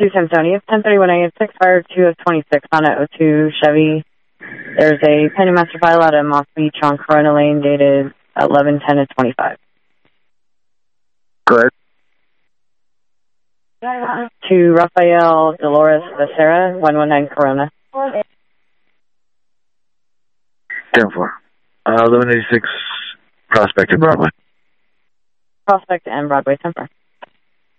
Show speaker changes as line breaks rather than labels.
to San Antonio, 103186, fire 2 of 26 on a 02 Chevy. There's a pending master file out of Moss Beach on Corona Lane dated 11/10/25.
Go ahead.
To Rafael Dolores Becerra, 119 Corona.
10-4. 1186 Prospect and Broadway.
Prospect and Broadway, 10-4.